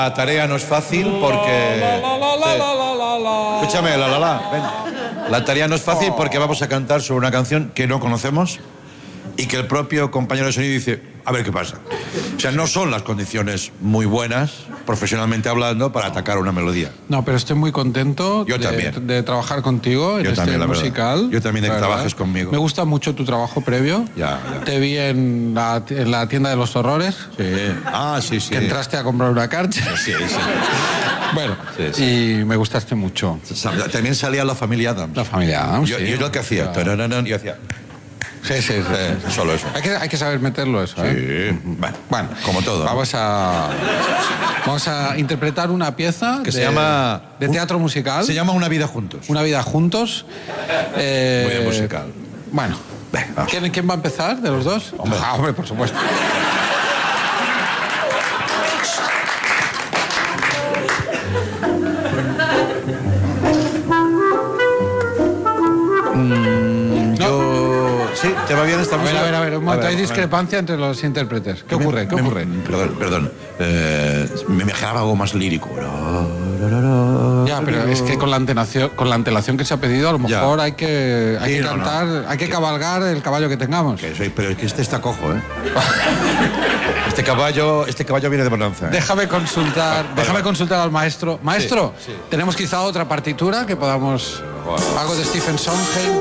La tarea no es fácil porque... Escúchame, ven. La tarea no es fácil porque vamos a cantar sobre una canción que no conocemos y que el propio compañero de sonido dice, a ver qué pasa. O sea, no son las condiciones muy buenas, profesionalmente hablando, para atacar una melodía. No, pero estoy muy contento Yo también. de trabajar contigo en este musical. Yo también de que la verdad. trabajes conmigo. Me gusta mucho tu trabajo previo. Ya. Te vi en la tienda de los horrores. Sí. Ah, sí. Que entraste a comprar una carcha. Sí. Bueno, Sí. y me gustaste mucho. También salía la familia Adams. La familia Adams, Yo sí. lo que hacía, yo hacía... Sí. Solo eso. Hay que saber meterlo eso, ¿eh? Sí. Bueno, como todo. Vamos a interpretar una pieza que se llama... de teatro musical. Se llama Una vida juntos. Una vida juntos. Muy de musical. Bueno. ¿Quién va a empezar de los dos? Hombre, por supuesto. Sí, ¿te va bien esta música? A ver, un momento. Hay discrepancia entre los intérpretes. ¿Qué ocurre? Perdón. Me imaginaba algo más lírico. Ya, pero es que con la antelación que se ha pedido, a lo mejor hay que cantar, hay que cabalgar el caballo que tengamos. Pero es que este está cojo, ¿eh? Este caballo viene de bonanza, ¿eh? Déjame consultar al maestro. Maestro, Sí. ¿tenemos quizá otra partitura que podamos... algo de Stephen Sondheim?